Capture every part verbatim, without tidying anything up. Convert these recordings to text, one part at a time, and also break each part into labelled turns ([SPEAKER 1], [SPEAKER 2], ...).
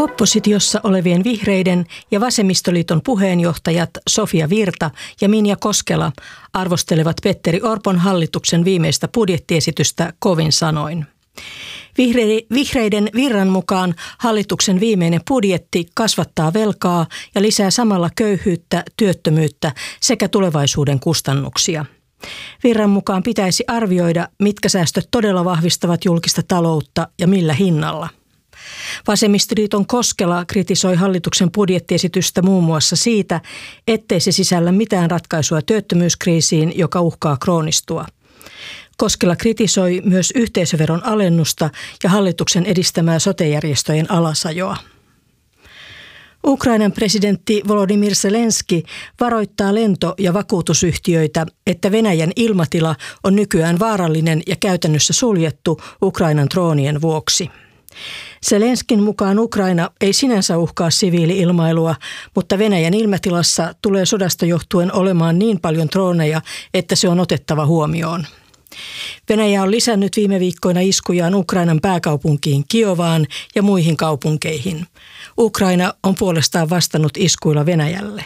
[SPEAKER 1] Oppositiossa olevien vihreiden ja vasemmistoliiton puheenjohtajat Sofia Virta ja Minja Koskela arvostelevat Petteri Orpon hallituksen viimeistä budjettiesitystä kovin sanoin. Vihreiden Virran mukaan hallituksen viimeinen budjetti kasvattaa velkaa ja lisää samalla köyhyyttä, työttömyyttä sekä tulevaisuuden kustannuksia. Virran mukaan pitäisi arvioida, mitkä säästöt todella vahvistavat julkista taloutta ja millä hinnalla. Vasemmistoliiton Koskela kritisoi hallituksen budjettiesitystä muun muassa siitä, ettei se sisällä mitään ratkaisua työttömyyskriisiin, joka uhkaa kroonistua. Koskela kritisoi myös yhteisöveron alennusta ja hallituksen edistämää sote-järjestöjen alasajoa. Ukrainan presidentti Volodymyr Zelenski varoittaa lento- ja vakuutusyhtiöitä, että Venäjän ilmatila on nykyään vaarallinen ja käytännössä suljettu Ukrainan droonien vuoksi. Zelenskin mukaan Ukraina ei sinänsä uhkaa siviili-ilmailua, mutta Venäjän ilmatilassa tulee sodasta johtuen olemaan niin paljon drooneja, että se on otettava huomioon. Venäjä on lisännyt viime viikkoina iskujaan Ukrainan pääkaupunkiin Kiovaan ja muihin kaupunkeihin. Ukraina on puolestaan vastannut iskuilla Venäjälle.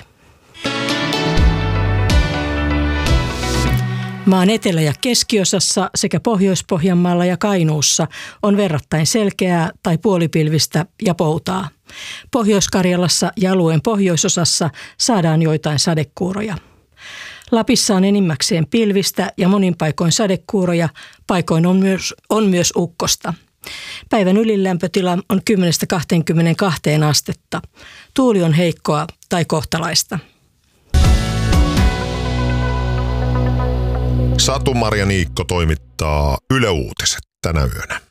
[SPEAKER 1] Maan etelä- ja keskiosassa sekä Pohjois-Pohjanmaalla ja Kainuussa on verrattain selkeää tai puolipilvistä ja poutaa. Pohjois-Karjalassa ja alueen pohjoisosassa saadaan joitain sadekuuroja. Lapissa on enimmäkseen pilvistä ja monin paikoin sadekuuroja, paikoin on myös, on myös ukkosta. Päivän ylilämpötila on kymmenestä kahteenkymmeneenkahteen astetta. Tuuli on heikkoa tai kohtalaista.
[SPEAKER 2] Satu-Marja Niikko toimittaa Yle Uutiset tänä yönä.